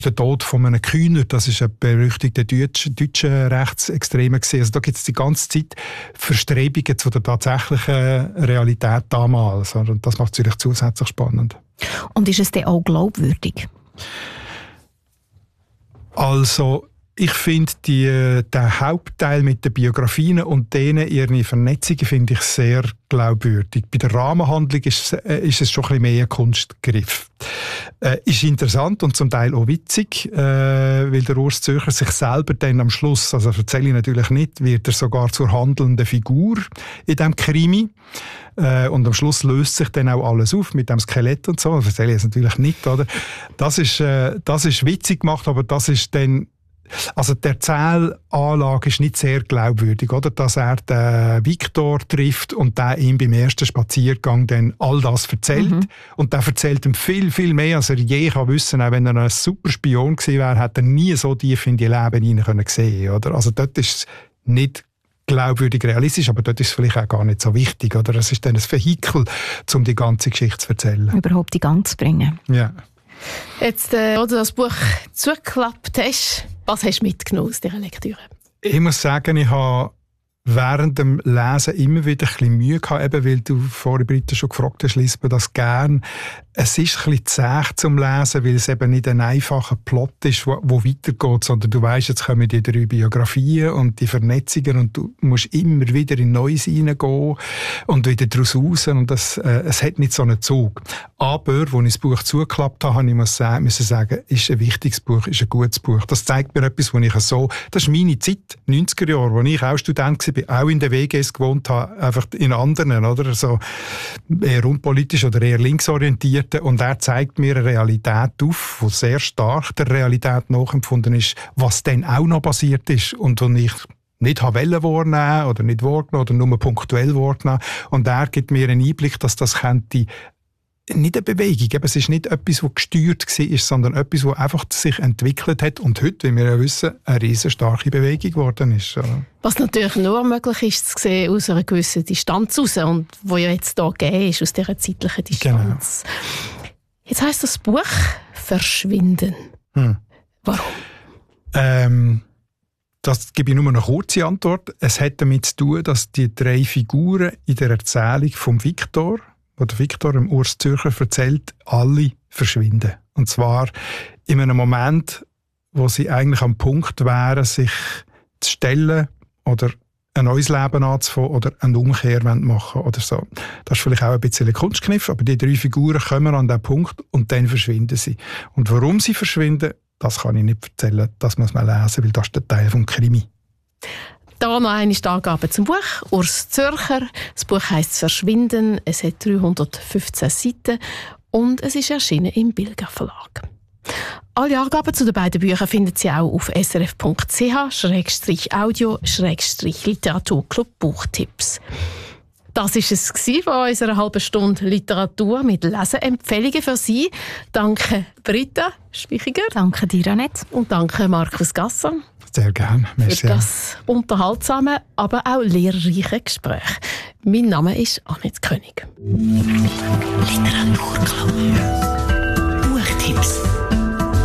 der Tod von einem Kühner, das ist ein berüchtigter deutscher Rechtsextremer gewesen. Also da gibt es die ganze Zeit Verstrebungen zu der tatsächlichen Realität damals. Und das macht es natürlich zusätzlich spannend. Und ist es dann auch glaubwürdig? Also, ich finde den Hauptteil mit den Biografien und denen ihre Vernetzungen finde ich sehr glaubwürdig. Bei der Rahmenhandlung ist es schon ein bisschen mehr ein Kunstgriff. Ist interessant und zum Teil auch witzig, weil der Urs Zürcher sich selber dann am Schluss, also erzähle ich natürlich nicht, wird er sogar zur handelnden Figur in diesem Krimi. Und am Schluss löst sich dann auch alles auf mit dem Skelett und so. Das erzähle ich jetzt natürlich nicht, oder? Das ist witzig gemacht, aber das ist dann, also die Erzählanlage ist nicht sehr glaubwürdig, oder? Dass er den Viktor trifft und der ihm beim ersten Spaziergang dann all das erzählt. Und der erzählt ihm viel, viel mehr, als er je kann wissen. Auch wenn er ein super Spion gewesen wäre, hätte er nie so tief in die Leben hinein sehen können, oder? Also dort ist es nicht glaubwürdig realistisch, aber dort ist es vielleicht auch gar nicht so wichtig, oder? Es ist dann ein Vehikel, um die ganze Geschichte zu erzählen. Überhaupt in Gang zu bringen. Ja. Jetzt, wo du das Buch zugeklappt hast, was hast du mitgenommen aus dieser Lektüre? Ich muss sagen, ich habe während dem Lesen immer wieder ein bisschen Mühe gehabt, eben weil du vorhin, Britta, schon gefragt hast, liest man das gern. Es ist ein bisschen zäh zum Lesen, weil es eben nicht ein einfacher Plot ist, wo weitergeht, sondern du weisst, jetzt kommen die 3 Biografien und die Vernetzungen und du musst immer wieder in Neues reingehen und wieder daraus raus und es hat nicht so einen Zug. Aber, als ich das Buch zugeklappt habe, musste ich sagen, ist ein wichtiges Buch, ist ein gutes Buch. Das zeigt mir etwas, das ist meine Zeit, 90er Jahre, als ich auch Student war, auch in den WGs gewohnt habe, einfach in anderen, oder? So eher unpolitisch oder eher linksorientiert. Und er zeigt mir eine Realität auf, die sehr stark der Realität nachempfunden ist, was dann auch noch passiert ist und was ich nicht wahrnehmen oder nicht wahrgenommen oder nur punktuell wahrgenommen. Und er gibt mir einen Einblick, dass das könnte nicht eine Bewegung, eben, es ist nicht etwas, das gesteuert war, sondern etwas, das einfach sich entwickelt hat und heute, wie wir ja wissen, eine riesenstarke Bewegung geworden ist. Was natürlich nur möglich ist, zu sehen aus einer gewissen Distanz raus und wo ja jetzt hier gegeben ist, aus dieser zeitlichen Distanz. Genau. Jetzt heisst das Buch «Verschwinden». Warum? Das gebe ich nur eine kurze Antwort. Es hat damit zu tun, dass die 3 Figuren in der Erzählung vom Viktor, wo der Viktor dem Urs Zürcher erzählt, alle verschwinden. Und zwar in einem Moment, wo sie eigentlich am Punkt wären, sich zu stellen oder ein neues Leben anzufangen oder eine Umkehr machen oder so. Das ist vielleicht auch ein bisschen ein Kunstkniff, aber die 3 Figuren kommen an diesen Punkt und dann verschwinden sie. Und warum sie verschwinden, das kann ich nicht erzählen, das muss man lesen, weil das ist der Teil vom Krimi. Da noch eine Angabe zum Buch. Urs Zürcher. Das Buch heisst «Verschwinden». Es hat 315 Seiten und es ist erschienen im Bilger Verlag. Alle Angaben zu den beiden Büchern finden Sie auch auf srf.ch/audio/Literaturclub Buchtipps. Das war es von unserer halben Stunde Literatur mit Leseempfehlungen für Sie. Danke Britta Spichiger. Danke dir, Annette. Und danke Markus Gasser. Sehr gerne. Für das unterhaltsame, aber auch lehrreiche Gespräch. Mein Name ist Annette König. Literaturclub. Buchtipps.